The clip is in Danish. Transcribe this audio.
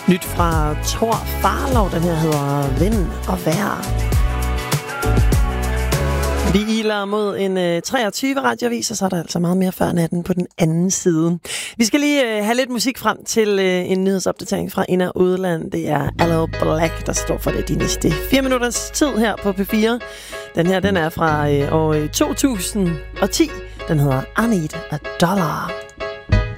Nyt fra Thor Farlov, den her hedder Vind og Vejr. Vi iler mod en 23 radioavis, og så er der altså meget mere før natten på den anden side. Vi skal lige have lidt musik frem til en nyhedsopdatering fra ind- og udland. Det er Aloe Black, der står for det de næste 4 minutters tid her på P4. Den her, den er fra år 2010. Den hedder I Need a Dollar.